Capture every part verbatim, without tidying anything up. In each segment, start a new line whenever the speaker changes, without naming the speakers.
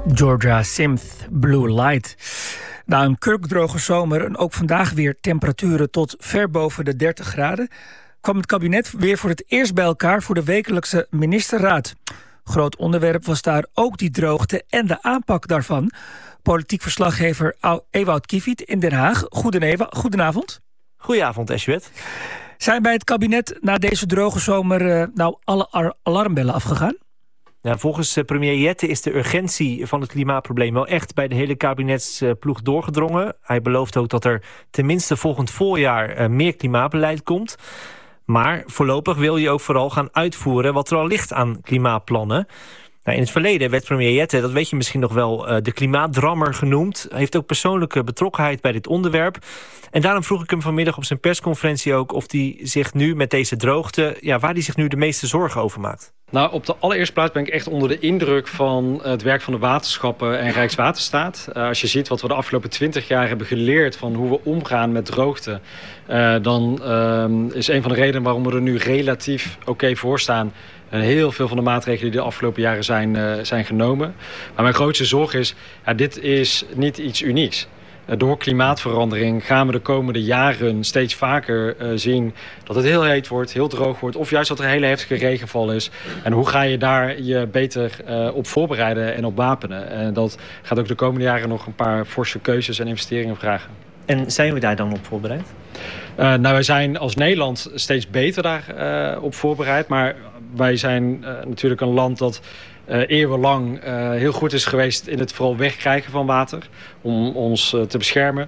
Georgia Simth, Blue Light. Na een kurkdroge zomer en ook vandaag weer temperaturen tot ver boven de dertig graden... kwam het kabinet weer voor het eerst bij elkaar voor de wekelijkse ministerraad. Groot onderwerp was daar ook die droogte en de aanpak daarvan. Politiek verslaggever Ewout Kiviet in Den Haag. Goedenavond.
Goedenavond, Esjwet.
Zijn bij het kabinet na deze droge zomer uh, nou alle alarmbellen afgegaan?
Ja, volgens premier Jette is de urgentie van het klimaatprobleem wel echt bij de hele kabinetsploeg doorgedrongen. Hij belooft ook dat er tenminste volgend voorjaar uh, meer klimaatbeleid komt. Maar voorlopig wil je ook vooral gaan uitvoeren wat er al ligt aan klimaatplannen. Nou, in het verleden werd premier Jette, dat weet je misschien nog wel, uh, de klimaatdrammer genoemd. Hij heeft ook persoonlijke betrokkenheid bij dit onderwerp. En daarom vroeg ik hem vanmiddag op zijn persconferentie ook of hij zich nu met deze droogte, ja, waar hij zich nu de meeste zorgen over maakt.
Nou, op de allereerste plaats ben ik echt onder de indruk van het werk van de waterschappen en Rijkswaterstaat. Uh, als je ziet wat we de afgelopen twintig jaar hebben geleerd van hoe we omgaan met droogte, Uh, dan uh, is een van de redenen waarom we er nu relatief oké okay voor staan en heel veel van de maatregelen die de afgelopen jaren zijn, uh, zijn genomen. Maar mijn grootste zorg is, ja, dit is niet iets unieks. Door klimaatverandering gaan we de komende jaren steeds vaker uh, zien dat het heel heet wordt, heel droog wordt, of juist dat er een hele heftige regenval is. En hoe ga je daar je beter uh, op voorbereiden en op wapenen? En dat gaat ook de komende jaren nog een paar forse keuzes en investeringen vragen.
En zijn we daar dan op voorbereid?
Uh, nou, wij zijn als Nederland steeds beter daarop uh, op voorbereid. Maar wij zijn uh, natuurlijk een land dat uh, eeuwenlang uh, heel goed is geweest in het vooral wegkrijgen van water. Om ons uh, te beschermen.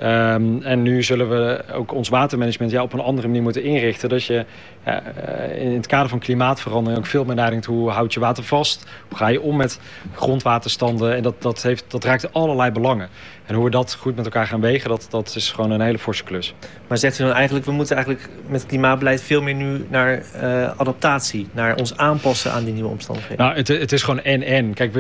Um, en nu zullen we ook ons watermanagement ja, op een andere manier moeten inrichten. Dat je uh, in het kader van klimaatverandering ook veel meer nadenkt. Hoe houd je water vast? Hoe ga je om met grondwaterstanden? En dat, dat, heeft, dat raakt allerlei belangen. En hoe we dat goed met elkaar gaan wegen, dat, dat is gewoon een hele forse klus.
Maar zegt u dan eigenlijk, we moeten eigenlijk met klimaatbeleid veel meer nu naar uh, adaptatie, naar ons aanpassen aan die nieuwe omstandigheden?
Nou, het, het is gewoon en-en. Kijk,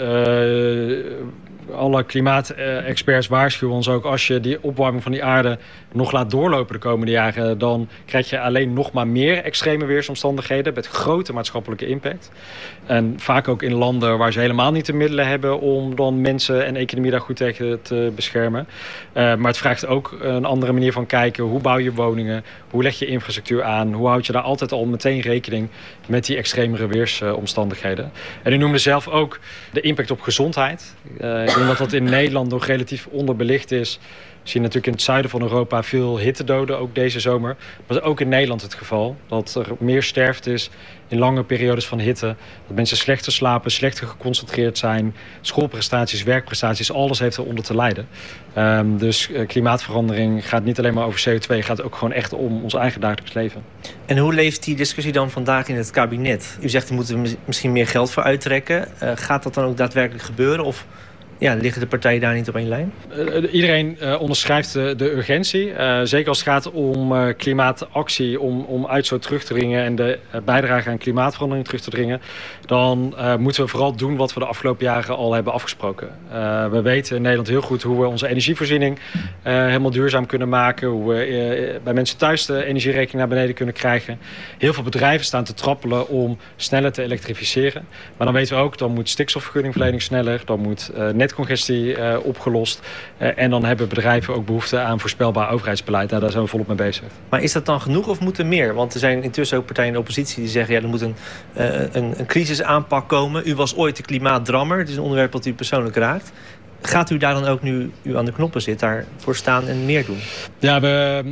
we... Uh, alle klimaatexperts waarschuwen ons ook, als je die opwarming van die aarde nog laat doorlopen de komende jaren, dan krijg je alleen nog maar meer extreme weersomstandigheden met grote maatschappelijke impact. En vaak ook in landen waar ze helemaal niet de middelen hebben om dan mensen en economie daar goed tegen te beschermen. Uh, maar het vraagt ook een andere manier van kijken. Hoe bouw je woningen? Hoe leg je infrastructuur aan? Hoe houd je daar altijd al meteen rekening met die extremere weersomstandigheden? En u noemde zelf ook de impact op gezondheid. Uh, ik denk dat dat in Nederland nog relatief onderbelicht is. We zien natuurlijk in het zuiden van Europa veel hittedoden, ook deze zomer. Maar dat is ook in Nederland het geval. Dat er meer sterfte is in lange periodes van hitte. Dat mensen slechter slapen, slechter geconcentreerd zijn. Schoolprestaties, werkprestaties, alles heeft eronder te lijden. Um, dus uh, klimaatverandering gaat niet alleen maar over C O twee. Gaat ook gewoon echt om ons eigen dagelijks leven.
En hoe leeft die discussie dan vandaag in het kabinet? U zegt, er moeten we misschien meer geld voor uittrekken. Uh, gaat dat dan ook daadwerkelijk gebeuren? Of ja, liggen de partijen daar niet op één lijn?
Uh, iedereen uh, onderschrijft de, de urgentie. Uh, zeker als het gaat om uh, klimaatactie, om, om uitstoot terug te dringen en de uh, bijdrage aan klimaatverandering terug te dringen. Dan uh, moeten we vooral doen wat we de afgelopen jaren al hebben afgesproken. Uh, we weten in Nederland heel goed hoe we onze energievoorziening uh, helemaal duurzaam kunnen maken. Hoe we uh, bij mensen thuis de energierekening naar beneden kunnen krijgen. Heel veel bedrijven staan te trappelen om sneller te elektrificeren. Maar dan weten we ook, dan moet stikstofvergunningverlening sneller. Dan moet uh, net congestie uh, opgelost. Uh, en dan hebben bedrijven ook behoefte aan voorspelbaar overheidsbeleid. Nou, daar zijn we volop mee bezig.
Maar is dat dan genoeg of moet er meer? Want er zijn intussen ook partijen in de oppositie die zeggen, ja, er moet een, uh, een, een crisisaanpak komen. U was ooit de klimaatdrammer. Het is een onderwerp dat u persoonlijk raakt. Gaat u daar dan ook, nu u aan de knoppen zit, daarvoor staan en meer doen?
Ja, we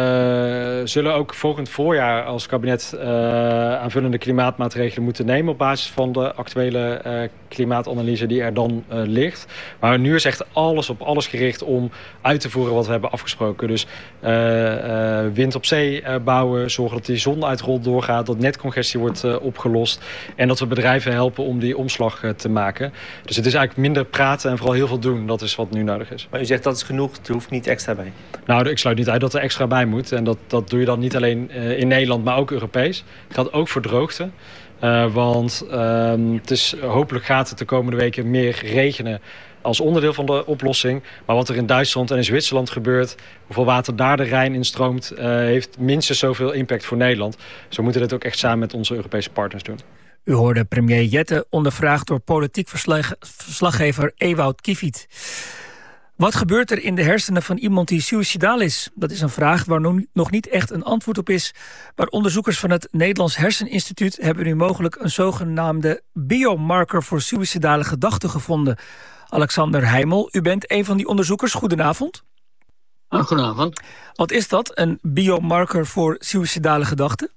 uh, zullen ook volgend voorjaar als kabinet uh, aanvullende klimaatmaatregelen moeten nemen op basis van de actuele uh, klimaatanalyse die er dan uh, ligt. Maar nu is echt alles op alles gericht om uit te voeren wat we hebben afgesproken. Dus uh, uh, wind op zee uh, bouwen, zorgen dat die zonuitrol doorgaat, dat netcongestie wordt uh, opgelost en dat we bedrijven helpen om die omslag uh, te maken. Dus het is eigenlijk minder praten en vooral heel veel doen. Dat is wat nu nodig is.
Maar u zegt dat is genoeg, er hoeft niet extra bij.
Nou, ik sluit niet uit dat er extra bij moet. En dat, dat doe je dan niet alleen uh, in Nederland, maar ook Europees. Het geldt ook voor droogte. Uh, want uh, het is, hopelijk gaat het de komende weken meer regenen als onderdeel van de oplossing. Maar wat er in Duitsland en in Zwitserland gebeurt, hoeveel water daar de Rijn instroomt, uh, heeft minstens zoveel impact voor Nederland. Dus we moeten dit ook echt samen met onze Europese partners doen.
U hoorde premier Jette ondervraagd door politiek verslag, verslaggever Ewout Kiviet. Wat gebeurt er in de hersenen van iemand die suïcidaal is? Dat is een vraag waar nog niet echt een antwoord op is. Maar onderzoekers van het Nederlands Herseninstituut hebben nu mogelijk een zogenaamde biomarker voor suïcidale gedachten gevonden. Alexander Heimel, u bent een van die onderzoekers. Goedenavond.
Oh, goedenavond.
Wat is dat, een biomarker voor suïcidale gedachten?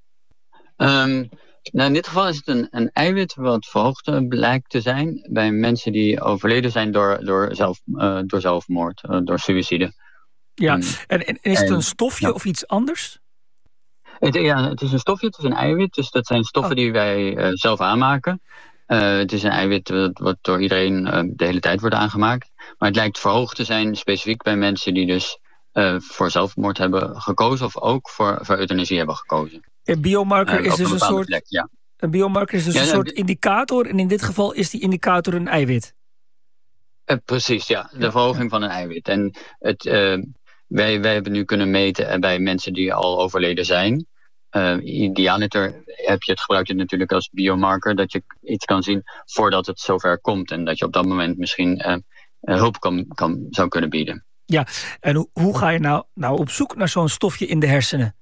Um, nou in dit geval is het een, een eiwit wat verhoogd blijkt te zijn bij mensen die overleden zijn door, door, zelf, uh, door zelfmoord, uh, door suïcide.
Ja, um, en, en is het een stofje
ja.
of iets anders?
Het, ja, het is een stofje, het is een eiwit, dus dat zijn stoffen oh. die wij uh, zelf aanmaken. Uh, het is een eiwit wat, wat door iedereen uh, de hele tijd wordt aangemaakt. Maar het lijkt verhoogd te zijn specifiek bij mensen die dus uh, voor zelfmoord hebben gekozen of ook voor, voor euthanasie hebben gekozen.
Een biomarker
uh,
is dus
een,
een soort,
plek, ja.
een biomarker is dus ja, een soort
d-
indicator en in dit geval is die indicator een eiwit.
Uh, precies, ja. De ja, verhoging ja. van een eiwit. En het, uh, wij, wij hebben nu kunnen meten bij mensen die al overleden zijn. Uh, idealiter heb je het gebruikt je natuurlijk als biomarker, dat je iets kan zien voordat het zover komt en dat je op dat moment misschien uh, uh, hulp kan, kan, zou kunnen bieden.
Ja, en hoe, hoe ga je nou, nou op zoek naar zo'n stofje in de hersenen?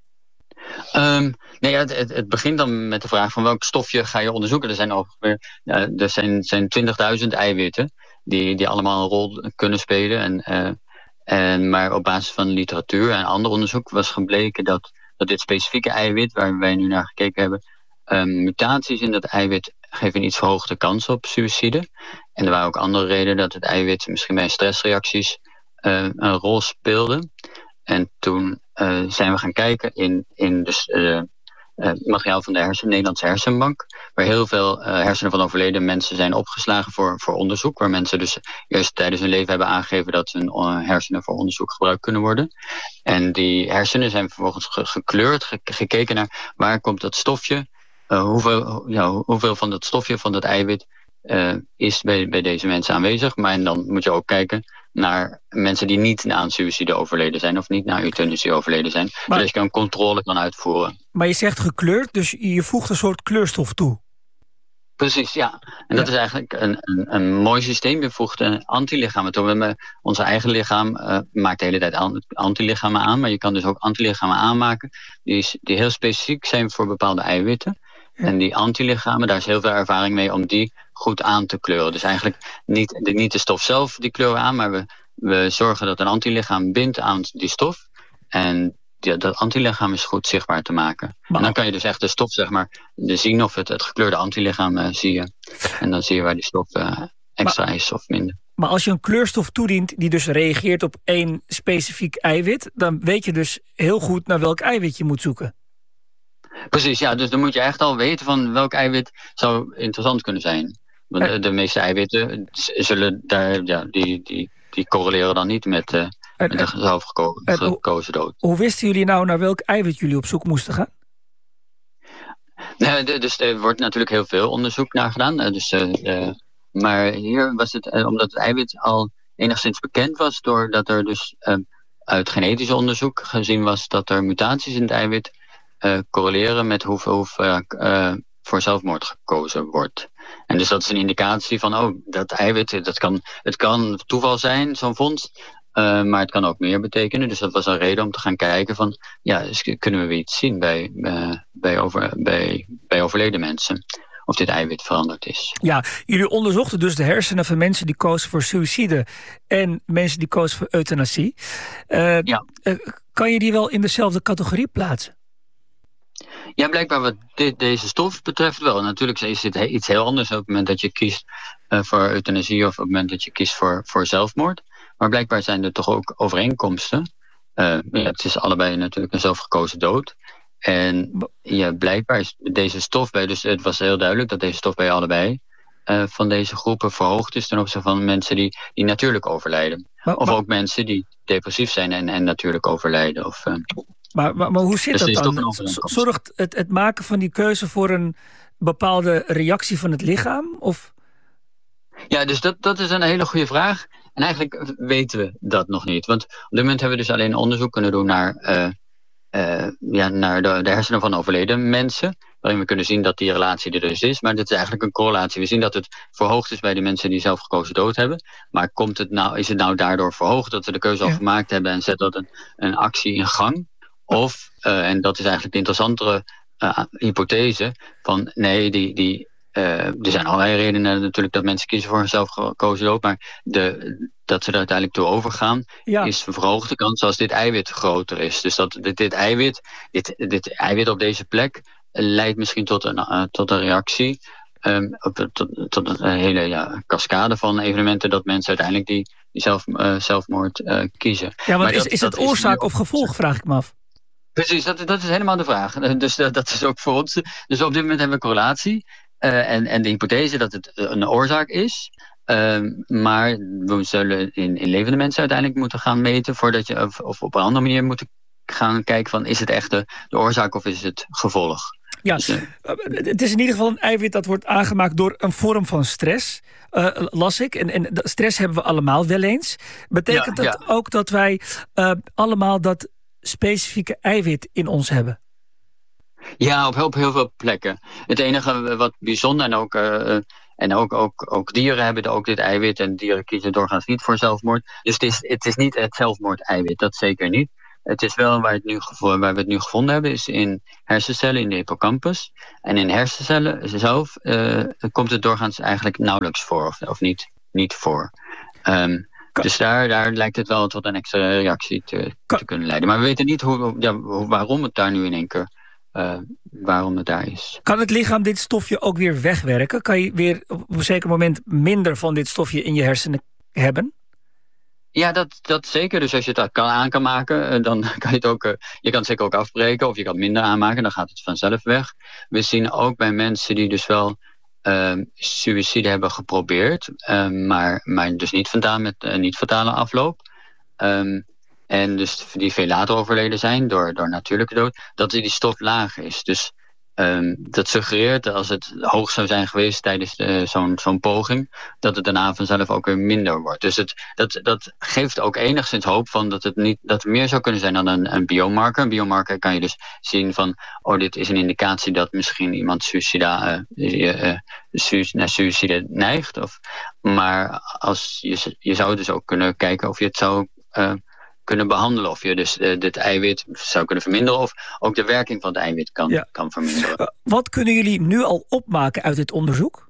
Um, nee, ja, het, het, het begint dan met de vraag van welk stofje ga je onderzoeken. Er zijn ongeveer ja, er zijn, zijn twintigduizend eiwitten die, die allemaal een rol kunnen spelen. En, uh, en, maar op basis van literatuur en ander onderzoek was gebleken dat dat dit specifieke eiwit, waar wij nu naar gekeken hebben, um, mutaties in dat eiwit geven een iets verhoogde kans op suïcide. En er waren ook andere redenen dat het eiwit misschien bij stressreacties uh, een rol speelde. En toen uh, zijn we gaan kijken in, in dus, uh, uh, materiaal van de hersen, Nederlandse Hersenbank, waar heel veel uh, hersenen van overleden mensen zijn opgeslagen voor, voor onderzoek, waar mensen dus eerst tijdens hun leven hebben aangegeven dat hun uh, hersenen voor onderzoek gebruikt kunnen worden. En die hersenen zijn vervolgens ge- gekleurd, ge- gekeken naar waar komt dat stofje, uh, hoeveel, ja, hoeveel van dat stofje, van dat eiwit, uh, is bij, bij deze mensen aanwezig. Maar en dan moet je ook kijken naar mensen die niet aan suïcide overleden zijn of niet naar euthanasie overleden zijn. Maar, zodat je een controle kan uitvoeren.
Maar je zegt gekleurd, dus je voegt een soort kleurstof toe.
Precies, ja. En dat ja. is eigenlijk een, een, een mooi systeem. Je voegt een antilichamen toe. We hebben onze eigen lichaam uh, maakt de hele tijd antilichamen aan, maar je kan dus ook antilichamen aanmaken die, die heel specifiek zijn voor bepaalde eiwitten. Ja. En die antilichamen, daar is heel veel ervaring mee om die goed aan te kleuren. Dus eigenlijk niet de, niet de stof zelf die kleuren we aan, maar we, we zorgen dat een antilichaam bindt aan die stof. En die, dat antilichaam is goed zichtbaar te maken. Maar, en dan kan je dus echt de stof, zeg maar, de zien of het, het gekleurde antilichaam uh, zie je. En dan zie je waar die stof uh, extra maar, is of minder.
Maar als je een kleurstof toedient die dus reageert op één specifiek eiwit, dan weet je dus heel goed naar welk eiwit je moet zoeken.
Precies, ja. Dus dan moet je echt al weten van welk eiwit zou interessant kunnen zijn. Want de, de meeste eiwitten zullen daar, ja, die, die, die correleren dan niet met, uh, met de zelf geko- gekozen dood.
Hoe wisten jullie nou naar welk eiwit jullie op zoek moesten gaan?
Nee, dus er wordt natuurlijk heel veel onderzoek naar gedaan. Dus, uh, uh, maar hier was het, uh, omdat het eiwit al enigszins bekend was, doordat er dus uh, uit genetisch onderzoek gezien was dat er mutaties in het eiwit uh, correleren met hoeveel, hoeveel uh, voor zelfmoord gekozen wordt. En dus dat is een indicatie van, oh, dat eiwit, dat kan, het kan toeval zijn, zo'n vondst, uh, maar het kan ook meer betekenen. Dus dat was een reden om te gaan kijken van, ja, dus kunnen we weer iets zien bij, uh, bij, over, bij, bij overleden mensen, of dit eiwit veranderd is.
Ja, jullie onderzochten dus de hersenen van mensen die kozen voor suïcide en mensen die kozen voor euthanasie. Uh,
ja.
uh, kan je die wel in dezelfde categorie plaatsen?
Ja, blijkbaar wat dit, deze stof betreft wel. Natuurlijk is dit iets heel anders op het moment dat je kiest uh, voor euthanasie of op het moment dat je kiest voor, voor zelfmoord. Maar blijkbaar zijn er toch ook overeenkomsten. Uh, ja, het is allebei natuurlijk een zelfgekozen dood. En ja, blijkbaar is deze stof bij, dus het was heel duidelijk dat deze stof bij allebei uh, van deze groepen verhoogd is ten opzichte van mensen die, die natuurlijk overlijden. Maar, of maar, ook mensen die depressief zijn en, en natuurlijk overlijden. Of, uh,
Maar, maar, maar hoe zit dus dat dan? Zorgt het, het maken van die keuze voor een bepaalde reactie van het lichaam? Of?
Ja, dus dat, dat is een hele goede vraag. En eigenlijk weten we dat nog niet. Want op dit moment hebben we dus alleen onderzoek kunnen doen naar, uh, uh, ja, naar de, de hersenen van overleden mensen. Waarin we kunnen zien dat die relatie er dus is. Maar dit is eigenlijk een correlatie. We zien dat het verhoogd is bij de mensen die zelf gekozen dood hebben. Maar komt het nou, is het nou daardoor verhoogd dat we de keuze al ja. gemaakt hebben en zet dat een, een actie in gang? Of, uh, en dat is eigenlijk de interessantere uh, hypothese, van nee, die, die, uh, er zijn allerlei redenen natuurlijk dat mensen kiezen voor een zelfgekozen dood, maar de, dat ze er uiteindelijk toe overgaan, ja. is een verhoogde kans als dit eiwit groter is. Dus dat dit, dit, eiwit, dit, dit eiwit op deze plek leidt misschien tot een, uh, tot een reactie, um, tot, tot een hele ja, cascade van evenementen dat mensen uiteindelijk die, die zelf, uh, zelfmoord uh, kiezen.
Ja, want is, dat, is het dat oorzaak is of gevolg, vraag ik me af.
Precies, dat, dat is helemaal de vraag. Dus uh, dat is ook voor ons. Dus op dit moment hebben we correlatie uh, en, en de hypothese dat het een oorzaak is. Uh, maar we zullen in, in levende mensen uiteindelijk moeten gaan meten voordat je, of, of op een andere manier moeten gaan kijken van is het echt de, de oorzaak of is het gevolg.
Ja, dus, uh, het is in ieder geval een eiwit dat wordt aangemaakt door een vorm van stress, uh, las ik. En, en stress hebben we allemaal wel eens. Betekent ja, dat ja. ook dat wij uh, allemaal dat specifieke eiwit in ons hebben?
Ja, op heel, op heel veel plekken. Het enige wat bijzonder, en ook, uh, en ook, ook, ook dieren hebben ook dit eiwit, en dieren kiezen doorgaans niet voor zelfmoord. Dus het is, het is niet het zelfmoord-eiwit, dat zeker niet. Het is wel waar, het nu, waar we het nu gevonden hebben, is in hersencellen, in de hippocampus. En in hersencellen zelf uh, komt het doorgaans eigenlijk nauwelijks voor, of, of niet, niet voor. Um, Dus daar, daar lijkt het wel tot een extra reactie te, te kunnen leiden. Maar we weten niet hoe, ja, waarom het daar nu in één keer uh, waarom het daar is.
Kan het lichaam dit stofje ook weer wegwerken? Kan je weer op een zeker moment minder van dit stofje in je hersenen hebben?
Ja, dat, dat zeker. Dus als je het kan aan kan maken, dan kan je het ook, je kan het zeker ook afbreken of je kan het minder aanmaken, dan gaat het vanzelf weg. We zien ook bij mensen die dus wel Uh, suïcide hebben geprobeerd, uh, maar, maar dus niet vandaan met uh, niet fatale afloop. Um, en dus die veel later overleden zijn door, door natuurlijke dood, dat die stof laag is. Dus um, dat suggereert dat als het hoog zou zijn geweest tijdens uh, zo'n, zo'n poging, dat het daarna vanzelf ook weer minder wordt. Dus het, dat, dat geeft ook enigszins hoop van dat het niet dat het meer zou kunnen zijn dan een, een biomarker. Een biomarker kan je dus zien van, oh, dit is een indicatie dat misschien iemand suicida, uh, uh, su- naar suicide neigt. Of, maar als je, je zou dus ook kunnen kijken of je het zou uh, kunnen behandelen. Of je dus uh, dit eiwit zou kunnen verminderen. Of ook de werking van het eiwit kan, ja. kan verminderen. Uh,
wat kunnen jullie nu al opmaken uit dit onderzoek?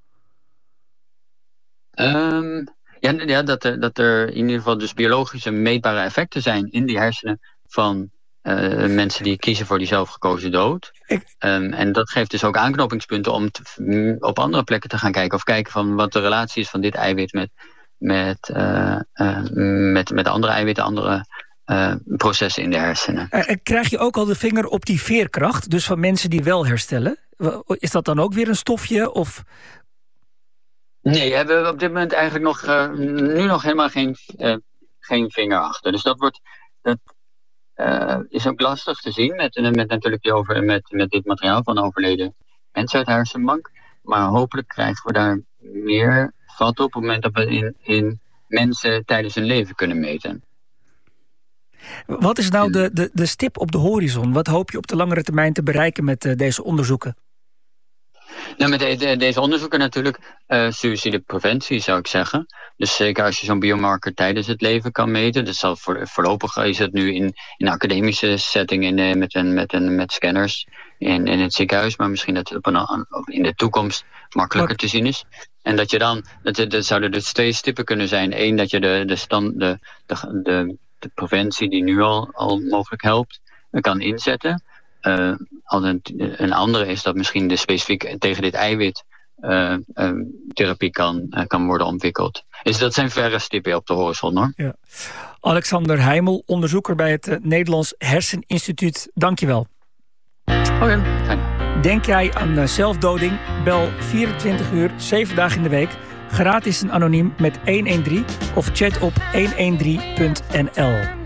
Um, ja, ja dat, er, dat er in ieder geval dus biologische meetbare effecten zijn in die hersenen van uh, mensen die kiezen voor die zelfgekozen dood. Ik... Um, en dat geeft dus ook aanknopingspunten om te, op andere plekken te gaan kijken. Of kijken van wat de relatie is van dit eiwit met, met, uh, uh, met, met andere eiwitten, andere uh, processen in de hersenen.
Uh, krijg je ook al de vinger op die veerkracht, dus van mensen die wel herstellen? Is dat dan ook weer een stofje? Of...
Nee, hebben we op dit moment eigenlijk nog, uh, nu nog helemaal geen, uh, geen vinger achter. Dus dat wordt, dat uh, is ook lastig te zien met, met natuurlijk die over, met, met dit materiaal van overleden mensen uit de hersenbank. Maar hopelijk krijgen we daar meer vat op op het moment dat we in, in mensen tijdens hun leven kunnen meten.
Wat is nou de, de, de stip op de horizon? Wat hoop je op de langere termijn te bereiken met uh, deze onderzoeken?
Nou, met de, de, deze onderzoeken natuurlijk uh, suïcidepreventie zou ik zeggen. Dus zeker als je zo'n biomarker tijdens het leven kan meten. Dus zal voor, voorlopig is het nu in, in een academische setting in, uh, met, een, met, een, met scanners in, in het ziekenhuis. Maar misschien dat het op een, in de toekomst makkelijker Wat? te zien is. En dat je dan, dat, dat zouden dus twee stippen kunnen zijn. Eén, dat je de, de, stand, de, de, de, de preventie die nu al, al mogelijk helpt, kan inzetten. Uh, een, een andere is dat misschien de specifiek tegen dit eiwit uh, uh, therapie kan, uh, kan worden ontwikkeld. Dus dat zijn verre stippen op de horizon, hoor. Ja.
Alexander Heimel, onderzoeker bij het uh, Nederlands Herseninstituut. Dank je wel.
Oké, okay, fijn.
Denk jij aan uh, zelfdoding? Bel vierentwintig uur, zeven dagen in de week. Gratis en anoniem met honderddertien of chat op honderddertien punt n l.